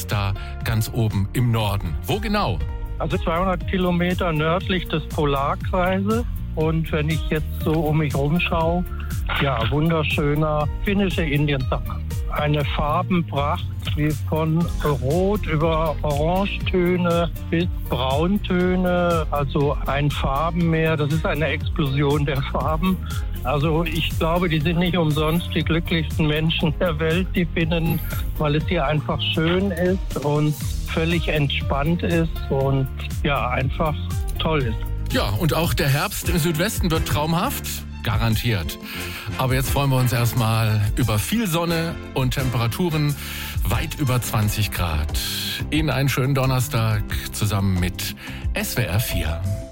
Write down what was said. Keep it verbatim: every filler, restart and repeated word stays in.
ist da ganz oben im Norden. Wo genau? Also zweihundert Kilometer nördlich des Polarkreises. Und wenn ich jetzt so um mich rumschaue, ja, wunderschöner finnischer Indian Summer. Eine Farbenpracht wie von Rot über Orangetöne bis Brauntöne, also ein Farbenmeer. Das ist eine Explosion der Farben. Also ich glaube, die sind nicht umsonst die glücklichsten Menschen der Welt, die Finnen, weil es hier einfach schön ist und völlig entspannt ist und ja, einfach toll ist. Ja, und auch der Herbst im Südwesten wird traumhaft. Garantiert. Aber jetzt freuen wir uns erstmal über viel Sonne und Temperaturen weit über zwanzig Grad. Ihnen einen schönen Donnerstag zusammen mit S W R vier.